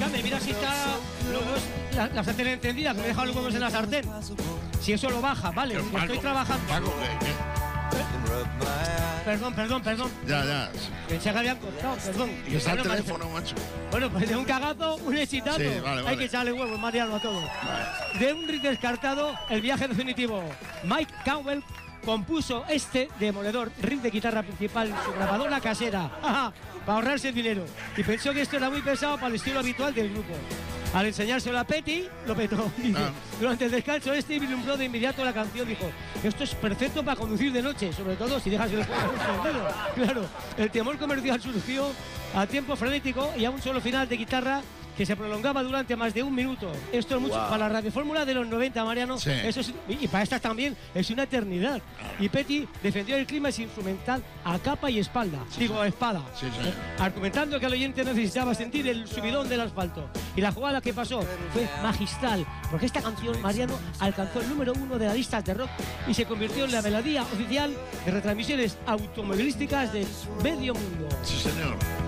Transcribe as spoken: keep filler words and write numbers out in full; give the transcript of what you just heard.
me mira si está los huevos, la, la sartén encendida, que me he dejado los huevos en la sartén. Si eso lo baja, vale, Pero, Paco, estoy trabajando. Paco, ¿qué, qué? Perdón, perdón, perdón. Ya, ya. Pensé que habían cortado, perdón. Y está el Bueno, teléfono, macho. Bueno, pues de un cagazo, un excitado. Sí, vale, Hay vale. que echarle huevos, Mariano, a todo. Vale. De un rit descartado, el viaje definitivo. Mike Cowell compuso este demoledor riff de guitarra principal en su grabadora casera, ajá, para ahorrarse el dinero. Y pensó que esto era muy pesado para el estilo habitual del grupo. Al enseñárselo a Petty, lo petó. Dice, Ah. Durante el descanso este vislumbró de inmediato la canción. Dijo, esto es perfecto para conducir de noche, sobre todo si dejas el juego encendido. Claro, el temor comercial surgió a tiempo frenético y a un solo final de guitarra que se prolongaba durante más de un minuto. Esto es mucho Wow. para la radiofórmula de los noventa, Mariano. Sí. Eso es, y para estas también es una eternidad. Y Petty defendió el clima instrumental a capa y espalda. Digo, espada. Sí, sí. Argumentando que el oyente necesitaba sentir el subidón del asfalto. Y la jugada que pasó fue magistral, porque esta canción, Mariano, alcanzó el número uno de las listas de rock y se convirtió en la melodía oficial de retransmisiones automovilísticas del medio mundo. Sí, señor.